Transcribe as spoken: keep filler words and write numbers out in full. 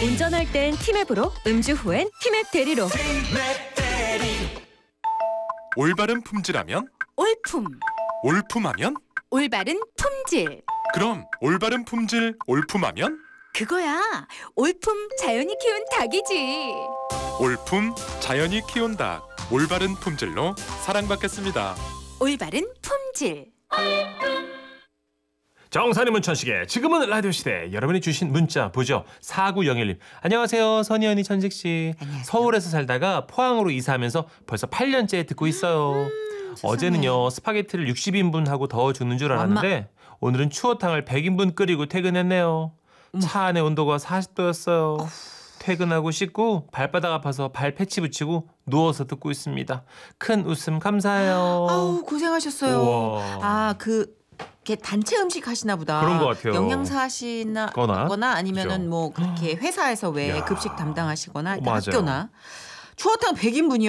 운전할 땐 티맵으로, 음주 후엔 티맵 대리로. 올바른 품질하면? 올품. 올품하면? 올바른 품질. 그럼 올바른 품질 올품하면? 그거야. 올품 자연이 키운 닭이지. 올품 자연이 키운 닭. 올바른 품질로 사랑받겠습니다. 올바른 품질. 정선의 문천식의 지금은 라디오 시대. 여러분이 주신 문자 보죠. 사구영일 님. 안녕하세요. 선희 언니, 천식 씨. 안녕하세요. 서울에서 살다가 포항으로 이사하면서 벌써 팔 년째 듣고 있어요. 음, 어제는요 스파게티를 육십 인분 하고 더 주는 줄 알았는데 오늘은 추어탕을 백 인분 끓이고 퇴근했네요. 차 안의 온도가 사십 도였어요. 퇴근하고 씻고 발바닥 아파서 발 패치 붙이고 누워서 듣고 있습니다. 큰 웃음 감사해요. 아우 고생하셨어요. 우와. 아, 그 이렇게 단체 음식 하시나 보다. 그런 것 같아요. 영양사 하시나 거나. 거나 아니면은 그죠. 뭐 그렇게 회사에서 왜 야. 급식 담당하시거나 어, 맞아요. 학교나. 추어탕 백 인분이요?